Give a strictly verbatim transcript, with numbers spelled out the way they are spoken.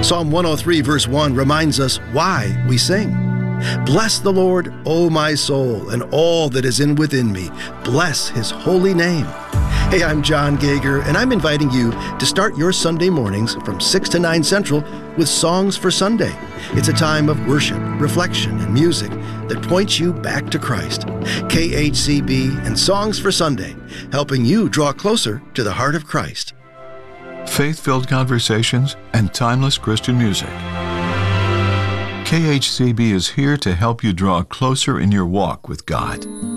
Psalm one oh three, verse one reminds us why we sing. Bless the Lord, O my soul, and all that is in within me. Bless his holy name. Hey, I'm John Gager, and I'm inviting you to start your Sunday mornings from six to nine Central with Songs for Sunday. It's a time of worship, reflection, and music that points you back to Christ. K H C B and Songs for Sunday, helping you draw closer to the heart of Christ. Faith-filled conversations and timeless Christian music. K H C B is here to help you draw closer in your walk with God.